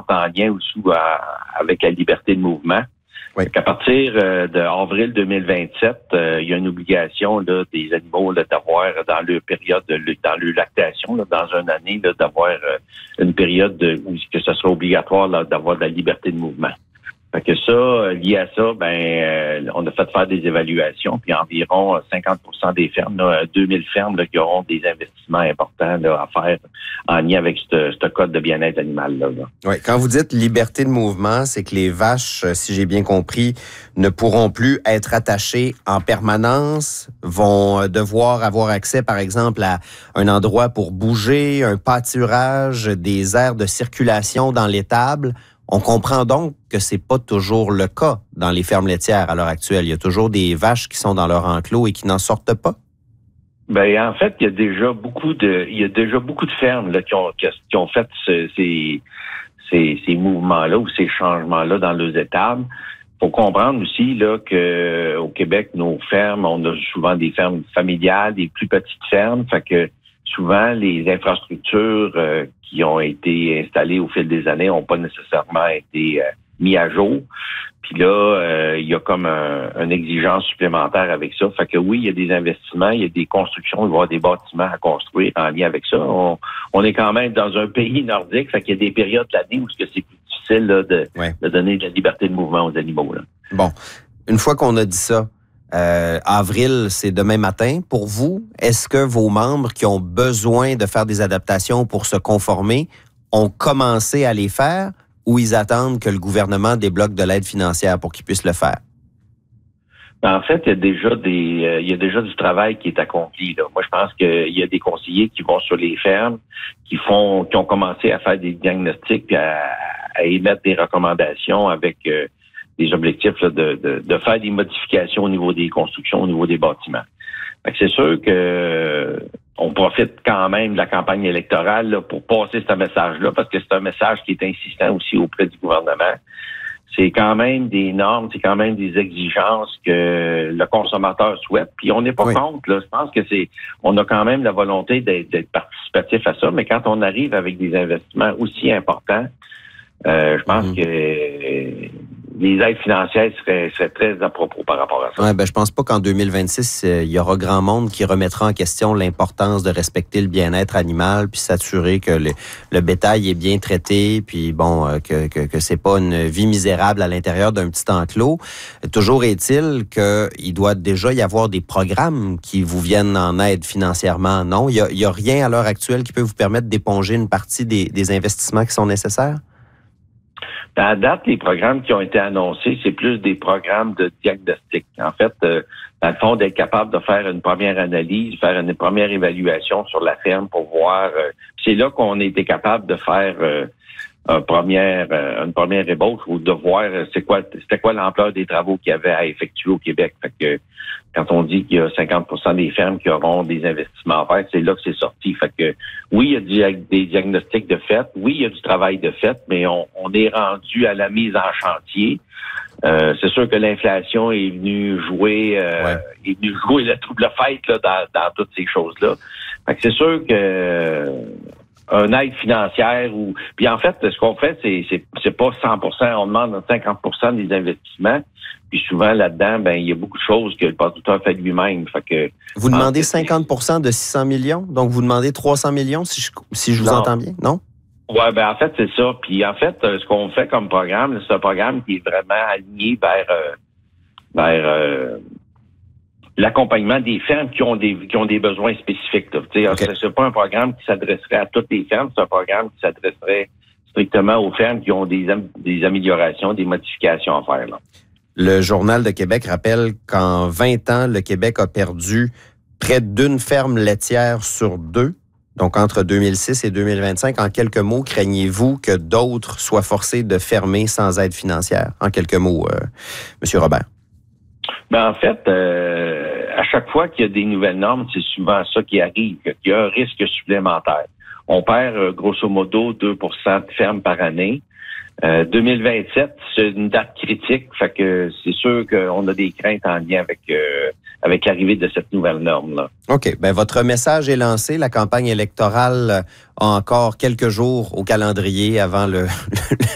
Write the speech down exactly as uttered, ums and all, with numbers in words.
en lien aussi à, avec la liberté de mouvement. Oui. À partir euh, d'avril deux mille vingt-sept, euh, il y a une obligation là, des animaux là, d'avoir dans leur période, de, dans leur lactation, là, dans une année, là, d'avoir euh, une période de, où que ce sera obligatoire là, d'avoir de la liberté de mouvement. Fait que ça, lié à ça, ben, euh, on a fait faire des évaluations, puis environ cinquante pour cent des fermes, là, deux mille fermes là, qui auront des investissements importants là, à faire en lien avec ce, ce code de bien-être animal là. là. Oui, quand vous dites liberté de mouvement, c'est que les vaches, si j'ai bien compris, ne pourront plus être attachées en permanence, vont devoir avoir accès, par exemple, à un endroit pour bouger, un pâturage, des aires de circulation dans l'étable. On comprend donc que c'est pas toujours le cas dans les fermes laitières à l'heure actuelle. Il y a toujours des vaches qui sont dans leur enclos et qui n'en sortent pas. Ben en fait, il y a déjà beaucoup de, il y a déjà beaucoup de fermes là qui ont qui ont fait ce, ces ces ces mouvements-là ou ces changements-là dans leurs étables. Faut comprendre aussi là que au Québec, nos fermes, on a souvent des fermes familiales, des plus petites fermes, fait que souvent les infrastructures euh, qui ont été installées au fil des années n'ont pas nécessairement été euh, mis à jour. Puis là, euh, il y a comme un, une exigence supplémentaire avec ça. Fait que oui, il y a des investissements, il y a des constructions, il va y avoir des bâtiments à construire en lien avec ça. On, on est quand même dans un pays nordique, fait qu'il y a des périodes de l'année où c'est plus difficile là, de, ouais. de donner de la liberté de mouvement aux animaux. Là. Bon, une fois qu'on a dit ça, Euh, avril, c'est demain matin. Pour vous, est-ce que vos membres qui ont besoin de faire des adaptations pour se conformer ont commencé à les faire ou ils attendent que le gouvernement débloque de l'aide financière pour qu'ils puissent le faire? En fait, il y a déjà des, euh, il y a déjà du travail qui est accompli. Là. Moi, je pense qu'il y a des conseillers qui vont sur les fermes, qui font, qui ont commencé à faire des diagnostics, puis à, à émettre des recommandations avec euh, des objectifs là, de, de, de faire des modifications au niveau des constructions, au niveau des bâtiments. Fait que c'est sûr que euh, on profite quand même de la campagne électorale là, pour passer ce message-là, parce que c'est un message qui est insistant aussi auprès du gouvernement. C'est quand même des normes, c'est quand même des exigences que le consommateur souhaite. Puis on n'est pas oui. contre. Là. Je pense que c'est, on a quand même la volonté d'être, d'être participatif à ça, mais quand on arrive avec des investissements aussi importants, euh, je pense mmh. que euh, les aides financières seraient, seraient très à propos par rapport à ça. Ouais, ben je pense pas qu'en deux mille vingt-six, euh, il y aura grand monde qui remettra en question l'importance de respecter le bien-être animal puis s'assurer que le, le bétail est bien traité puis bon euh, que, que que c'est pas une vie misérable à l'intérieur d'un petit enclos. Toujours est-il qu'il doit déjà y avoir des programmes qui vous viennent en aide financièrement, non? Il y a, il y a rien à l'heure actuelle qui peut vous permettre d'éponger une partie des, des investissements qui sont nécessaires? À date, les programmes qui ont été annoncés, c'est plus des programmes de diagnostic. En fait, euh, dans le fond, d'être capable de faire une première analyse, faire une première évaluation sur la ferme pour voir. Euh, c'est là qu'on a été capable de faire euh, une première, euh, une première ébauche ou de voir euh, c'est quoi, c'était quoi l'ampleur des travaux qu'il y avait à effectuer au Québec. Fait que quand on dit qu'il y a cinquante pour cent des fermes qui auront des investissements à faire, c'est là que c'est sorti. Fait que oui, il y a du, des diagnostics de fait, oui, il y a du travail de fait, mais on, on est rendu à la mise en chantier. Euh, c'est sûr que l'inflation est venue jouer, euh, ouais. est venue jouer le double fête là, dans, dans toutes ces choses-là. Fait que c'est sûr que euh, une aide financière ou puis en fait, ce qu'on fait, c'est c'est, c'est pas cent pour cent, on demande cinquante pour cent des investissements. Puis souvent, là-dedans, ben il y a beaucoup de choses que le producteur fait lui-même. Fait que, vous demandez cinquante pour cent de six cents millions? Donc, vous demandez trois cents millions, si je, si je vous non. entends bien, non? Ouais, ben en fait, c'est ça. Puis en fait, ce qu'on fait comme programme, c'est un programme qui est vraiment aligné vers, euh, vers euh, l'accompagnement des fermes qui ont des qui ont des besoins spécifiques. Okay. C'est, c'est pas un programme qui s'adresserait à toutes les fermes, c'est un programme qui s'adresserait strictement aux fermes qui ont des, des améliorations, des modifications à faire. Là. Le Journal de Québec rappelle qu'en vingt ans, le Québec a perdu près d'une ferme laitière sur deux. Donc, entre deux mille six et deux mille vingt-cinq, en quelques mots, craignez-vous que d'autres soient forcés de fermer sans aide financière? En quelques mots, euh, M. Robert. Ben, en fait, euh, à chaque fois qu'il y a des nouvelles normes, c'est souvent ça qui arrive, qu'il y a un risque supplémentaire. On perd, euh, grosso modo, deux pour cent de fermes par année. Euh, deux mille vingt-sept, c'est une date critique, fait que c'est sûr qu'on a des craintes en lien avec euh, avec l'arrivée de cette nouvelle norme-là. OK. Ben votre message est lancé. La campagne électorale a encore quelques jours au calendrier avant le,